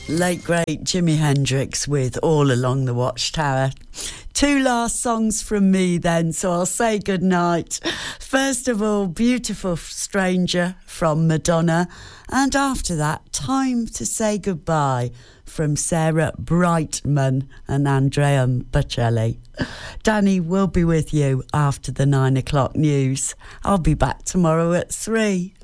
Late great Jimi Hendrix with All Along the Watchtower. Two last songs from me then, so I'll say goodnight. First of all, Beautiful Stranger from Madonna, and after that, Time to Say Goodbye from Sarah Brightman and Andrea Bocelli. Danny will be with you after the 9 o'clock news. I'll be back tomorrow at 3.